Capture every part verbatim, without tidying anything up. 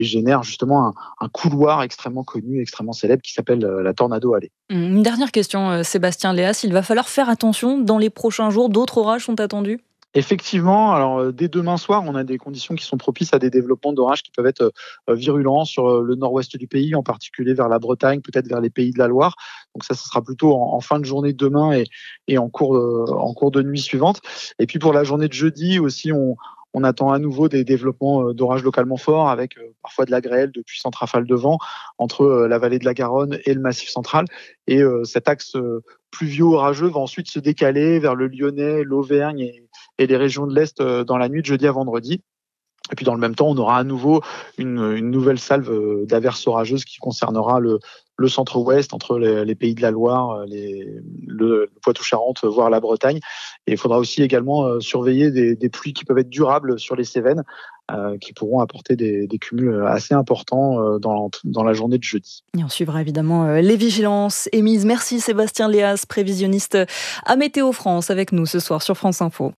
et génère justement un, un couloir extrêmement connu, extrêmement célèbre qui s'appelle la Tornado Alley. Une dernière question, Sébastien Léas, il va falloir faire attention dans les prochains jours, d'autres orages sont attendus ? Effectivement, alors dès demain soir, on a des conditions qui sont propices à des développements d'orages qui peuvent être euh, virulents sur le nord-ouest du pays, en particulier vers la Bretagne, peut-être vers les pays de la Loire. Donc ça, ce sera plutôt en, en fin de journée demain et, et en, cours de, en cours de nuit suivante. Et puis pour la journée de jeudi aussi, on, on attend à nouveau des développements d'orages localement forts avec euh, parfois de la grêle, de puissantes rafales de vent entre euh, la vallée de la Garonne et le Massif central. Et euh, cet axe euh, pluvio-orageux va ensuite se décaler vers le Lyonnais, l'Auvergne et et les régions de l'Est dans la nuit de jeudi à vendredi. Et puis dans le même temps, on aura à nouveau une, une nouvelle salve d'averses orageuses qui concernera le, le centre-ouest, entre les, les pays de la Loire, les, le, le Poitou-Charentes, voire la Bretagne. Et il faudra aussi également surveiller des, des pluies qui peuvent être durables sur les Cévennes, euh, qui pourront apporter des, des cumuls assez importants dans, dans la journée de jeudi. Et on suivra évidemment les vigilances émises. Merci Sébastien Léas, prévisionniste à Météo France, avec nous ce soir sur France Info.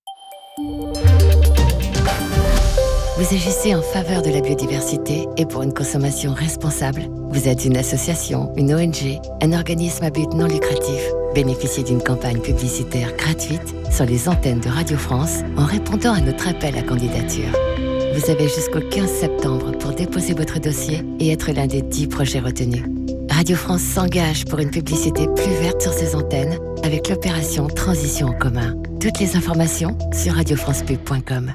Vous agissez en faveur de la biodiversité et pour une consommation responsable. Vous êtes une association, une O N G, un organisme à but non lucratif. Bénéficiez d'une campagne publicitaire gratuite sur les antennes de Radio France en répondant à notre appel à candidature. Vous avez jusqu'au quinze septembre pour déposer votre dossier et être l'un des dix projets retenus. Radio France s'engage pour une publicité plus verte sur ses antennes avec l'opération Transition en commun. Toutes les informations sur radio france pub point com.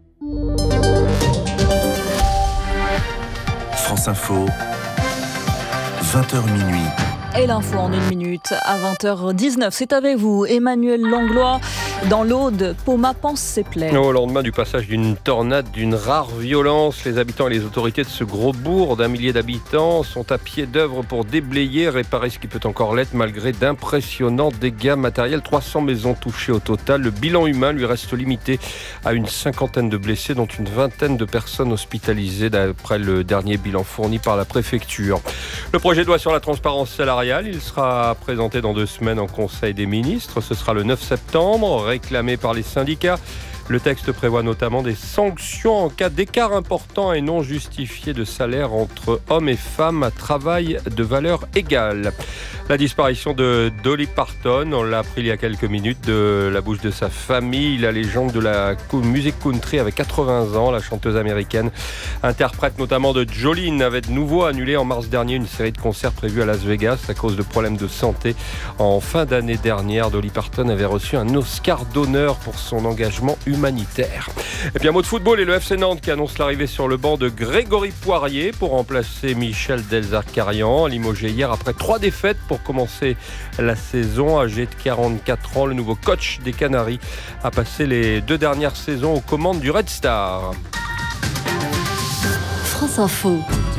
France Info, vingt heures minuit. Et l'info en une minute à vingt heures dix-neuf. C'est avec vous, Emmanuel Langlois, dans l'Aude. Poma panse ses plaies. Au lendemain du passage d'une tornade d'une rare violence, les habitants et les autorités de ce gros bourg d'un millier d'habitants sont à pied d'œuvre pour déblayer, réparer ce qui peut encore l'être malgré d'impressionnants dégâts matériels. trois cents maisons touchées au total. Le bilan humain lui reste limité à une cinquantaine de blessés, dont une vingtaine de personnes hospitalisées d'après le dernier bilan fourni par la préfecture. Le projet de loi sur la transparence salariale, il sera présenté dans deux semaines en Conseil des ministres. Ce sera le neuf septembre, réclamé par les syndicats. Le texte prévoit notamment des sanctions en cas d'écart important et non justifié de salaire entre hommes et femmes à travail de valeur égale. La disparition de Dolly Parton, on l'a appris il y a quelques minutes de la bouche de sa famille. La légende de la musique country avait quatre-vingts ans. La chanteuse américaine, interprète notamment de Jolene, avait de nouveau annulé en mars dernier une série de concerts prévus à Las Vegas à cause de problèmes de santé. En fin d'année dernière, Dolly Parton avait reçu un Oscar d'honneur pour son engagement humanitaire. Et puis un mot de football et le F C Nantes qui annonce l'arrivée sur le banc de Grégory Poirier pour remplacer Michel Delzarkarian, limogé hier après trois défaites pour commencer la saison. Âgé de quarante-quatre ans, le nouveau coach des Canaries a passé les deux dernières saisons aux commandes du Red Star. France Info.